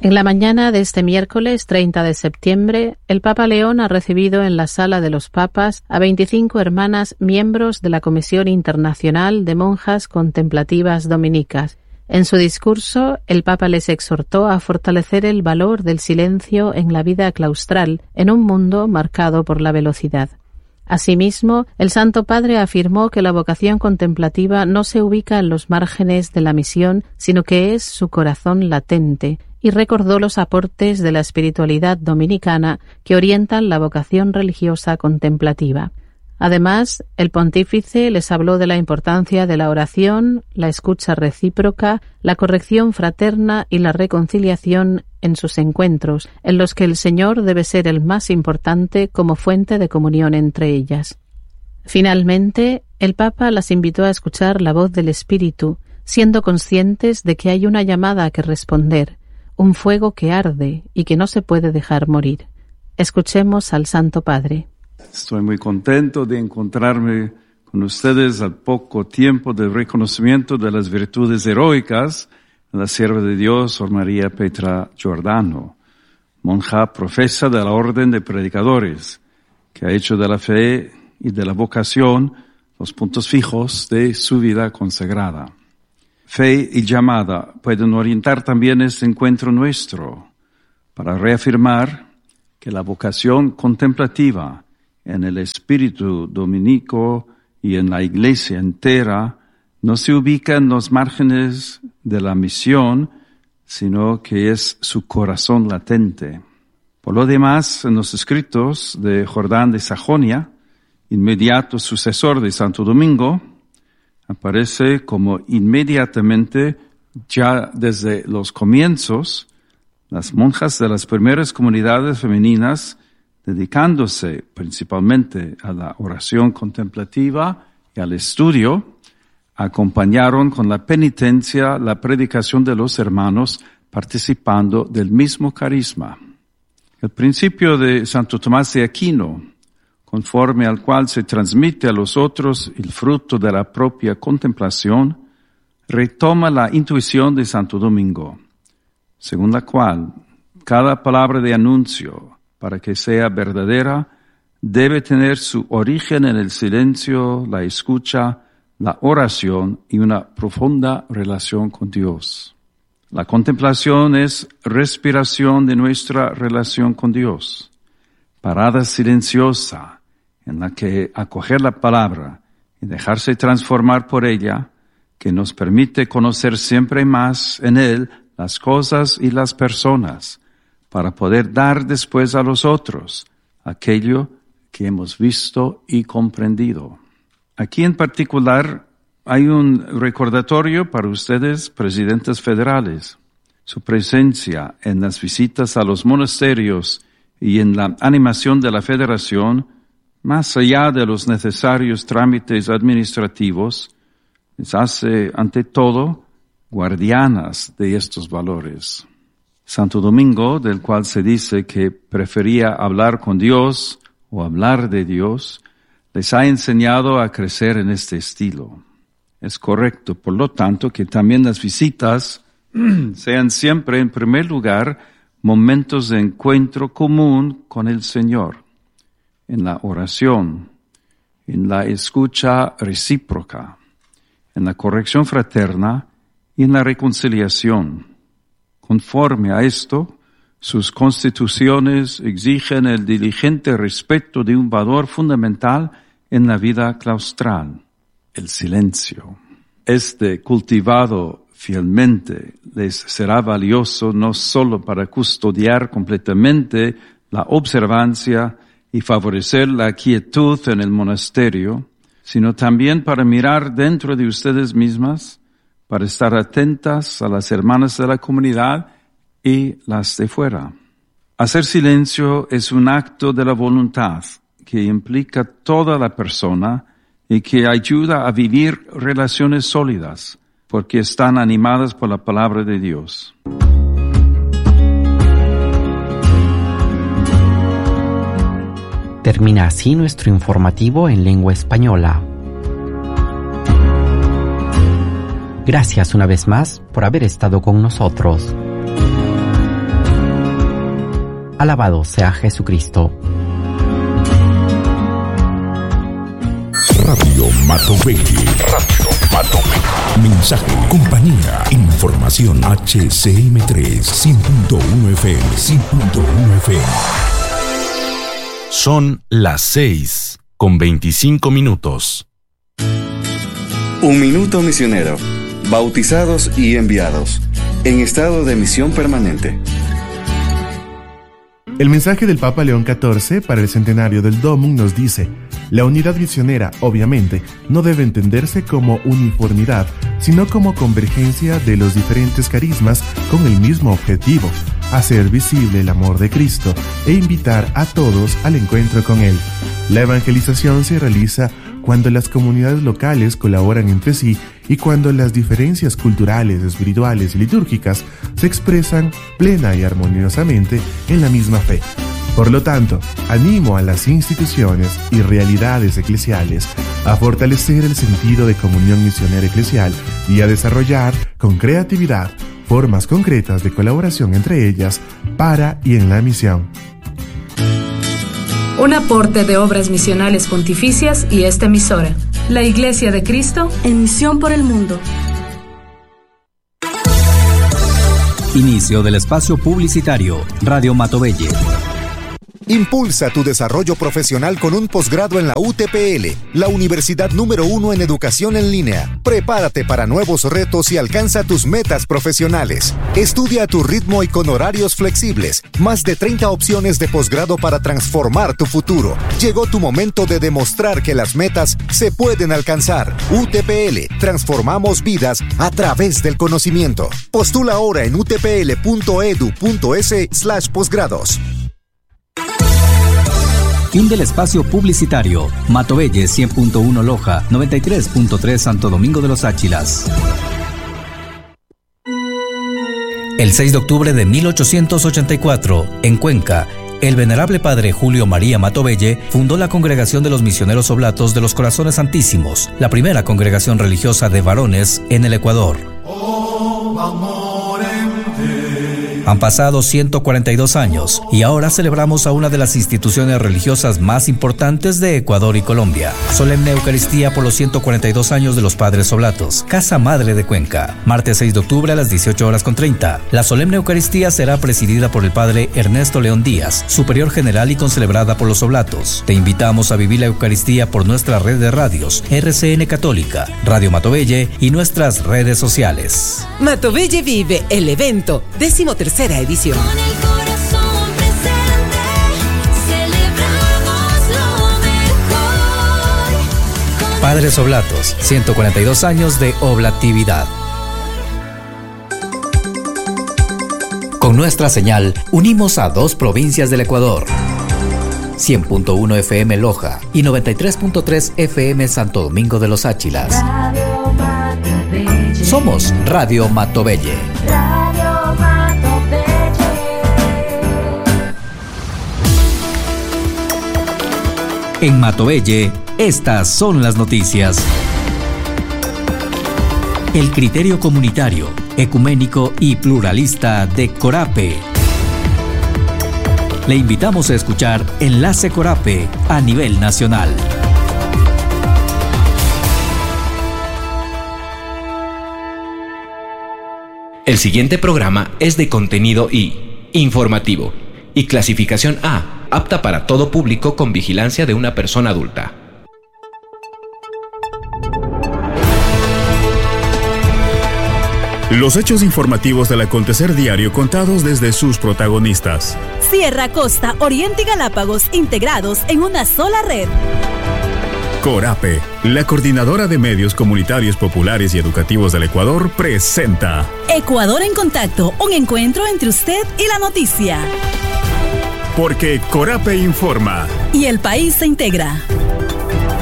En la mañana de este miércoles 30 de septiembre, el Papa León ha recibido en la Sala de los Papas a 25 hermanas miembros de la Comisión Internacional de Monjas Contemplativas Dominicas. En su discurso, el Papa les exhortó a fortalecer el valor del silencio en la vida claustral en un mundo marcado por la velocidad. Asimismo, el Santo Padre afirmó que la vocación contemplativa no se ubica en los márgenes de la misión, sino que es su corazón latente, y recordó los aportes de la espiritualidad dominicana que orientan la vocación religiosa contemplativa. Además, el pontífice les habló de la importancia de la oración, la escucha recíproca, la corrección fraterna y la reconciliación en sus encuentros, en los que el Señor debe ser el más importante como fuente de comunión entre ellas. Finalmente, el Papa las invitó a escuchar la voz del Espíritu, siendo conscientes de que hay una llamada que responder, un fuego que arde y que no se puede dejar morir. Escuchemos al Santo Padre. Estoy muy contento de encontrarme con ustedes al poco tiempo del reconocimiento de las virtudes heroicas de la sierva de Dios, Sor María Petra Giordano, monja profesa de la Orden de Predicadores, que ha hecho de la fe y de la vocación los puntos fijos de su vida consagrada. Fe y llamada pueden orientar también este encuentro nuestro para reafirmar que la vocación contemplativa en el espíritu dominico y en la Iglesia entera no se ubica en los márgenes de la misión, sino que es su corazón latente. Por lo demás, en los escritos de Jordán de Sajonia, inmediato sucesor de Santo Domingo, aparece como inmediatamente, ya desde los comienzos, las monjas de las primeras comunidades femeninas, dedicándose principalmente a la oración contemplativa y al estudio, acompañaron con la penitencia la predicación de los hermanos, participando del mismo carisma. El principio de Santo Tomás de Aquino, conforme al cual se transmite a los otros el fruto de la propia contemplación, retoma la intuición de Santo Domingo, según la cual cada palabra de anuncio, para que sea verdadera, debe tener su origen en el silencio, la escucha, la oración y una profunda relación con Dios. La contemplación es respiración de nuestra relación con Dios, parada silenciosa en la que acoger la palabra y dejarse transformar por ella, que nos permite conocer siempre más en Él las cosas y las personas, para poder dar después a los otros aquello que hemos visto y comprendido. Aquí en particular hay un recordatorio para ustedes, presidentes federales. Su presencia en las visitas a los monasterios y en la animación de la federación, más allá de los necesarios trámites administrativos, les hace ante todo guardianas de estos valores. Santo Domingo, del cual se dice que prefería hablar con Dios o hablar de Dios, les ha enseñado a crecer en este estilo. Es correcto, por lo tanto, que también las visitas sean siempre, en primer lugar, momentos de encuentro común con el Señor, en la oración, en la escucha recíproca, en la corrección fraterna y en la reconciliación. Conforme a esto, sus constituciones exigen el diligente respeto de un valor fundamental en la vida claustral, el silencio. Este, cultivado fielmente, les será valioso no solo para custodiar completamente la observancia y favorecer la quietud en el monasterio, sino también para mirar dentro de ustedes mismas, para estar atentas a las hermanas de la comunidad y las de fuera. Hacer silencio es un acto de la voluntad que implica toda la persona y que ayuda a vivir relaciones sólidas, porque están animadas por la palabra de Dios. Termina así nuestro informativo en lengua española. Gracias una vez más por haber estado con nosotros. Alabado sea Jesucristo. Radio Matovelle. Mensaje, compañía, información. HCM3, 100.1 FM, 100.1 FM. Son las 6:25. Un minuto misionero. Bautizados y enviados. En estado de misión permanente. El mensaje del Papa León XIV para el centenario del Domum nos dice: la unidad misionera, obviamente, no debe entenderse como uniformidad, sino como convergencia de los diferentes carismas con el mismo objetivo: hacer visible el amor de Cristo e invitar a todos al encuentro con Él. La evangelización se realiza cuando las comunidades locales colaboran entre sí y cuando las diferencias culturales, espirituales y litúrgicas se expresan plena y armoniosamente en la misma fe. Por lo tanto, animo a las instituciones y realidades eclesiales a fortalecer el sentido de comunión misionera eclesial y a desarrollar con creatividad formas concretas de colaboración entre ellas para y en la misión. Un aporte de Obras Misionales Pontificias y esta emisora, la Iglesia de Cristo, en misión por el mundo. Inicio del espacio publicitario. Radio Matovelle. Impulsa tu desarrollo profesional con un posgrado en la UTPL, la universidad número 1 en educación en línea. Prepárate para nuevos retos y alcanza tus metas profesionales. Estudia a tu ritmo y con horarios flexibles. Más de 30 opciones de posgrado para transformar tu futuro. Llegó tu momento de demostrar que las metas se pueden alcanzar. UTPL, transformamos vidas a través del conocimiento. Postula ahora en utpl.edu.es/posgrados. Fin del espacio publicitario. Matovelle 100.1 Loja, 93.3 Santo Domingo de los Áchilas. El 6 de octubre de 1884, en Cuenca, el venerable padre Julio María Matovelle fundó la Congregación de los Misioneros Oblatos de los Corazones Santísimos, la primera congregación religiosa de varones en el Ecuador. Han pasado 142 años y ahora celebramos a una de las instituciones religiosas más importantes de Ecuador y Colombia. Solemne Eucaristía por los 142 años de los Padres Oblatos, Casa Madre de Cuenca. Martes 6 de octubre a las 18:30. La solemne Eucaristía será presidida por el Padre Ernesto León Díaz, superior general y concelebrada por los Oblatos. Te invitamos a vivir la Eucaristía por nuestra red de radios, RCN Católica, Radio Matovelle y nuestras redes sociales. Matovelle Vive, el evento, 13ª edición. Con el corazón presente, celebramos lo mejor. Padres Oblatos, 142 años de oblatividad. Con nuestra señal, unimos a 2 provincias del Ecuador. 100.1 FM Loja y 93.3 FM Santo Domingo de los Áchilas. Somos Radio Matovelle. En Matovelle, estas son las noticias. El criterio comunitario, ecuménico y pluralista de Corape. Le invitamos a escuchar Enlace Corape a nivel nacional. El siguiente programa es de contenido I, informativo, y clasificación A, apta para todo público con vigilancia de una persona adulta. Los hechos informativos del acontecer diario contados desde sus protagonistas. Sierra, Costa, Oriente y Galápagos integrados en una sola red. Corape, la coordinadora de medios comunitarios populares y educativos del Ecuador, presenta Ecuador en Contacto, un encuentro entre usted y la noticia. Porque Corape informa. Y el país se integra.